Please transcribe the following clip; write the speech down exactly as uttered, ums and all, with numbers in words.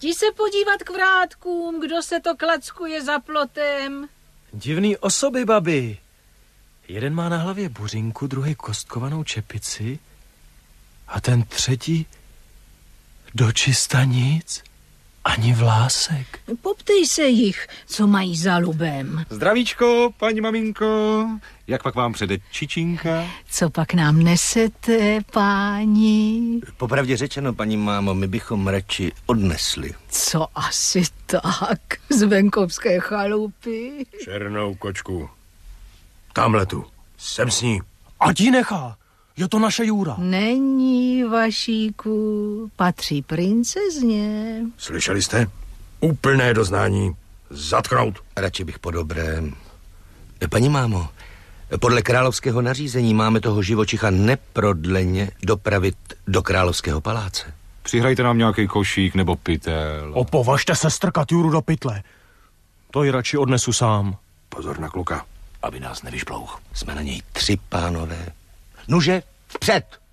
Jdi se podívat k vrátkům, kdo se to klackuje za plotem. Divný osoby, babi. Jeden má na hlavě buřinku, druhý kostkovanou čepici a ten třetí dočista nic, ani vlásek. Poptej se jich, co mají za lubem. Zdravíčko, paní maminko. Jak pak vám přede čičinka? Co pak nám nesete, páni? Popravdě řečeno, paní mámo, my bychom radši odnesli. Co asi tak, z venkovské chalupy? Černou kočku. Tamhle tu. Jsem s ní. Ať ji nechá. Je to naše Jura. Není, Vašíku, patří princezně. Slyšeli jste? Úplné doznání. Zatknout. Radši bych po dobrém. Paní mámo, podle královského nařízení máme toho živočicha neprodleně dopravit do královského paláce. Přihrajte nám nějaký košík nebo pytel. Opovažte se strkat Juru do pytle. To ji radši odnesu sám. Pozor na kluka, aby nás nevyšplouch. Jsme na něj tři, pánové. Nuže, vpřed!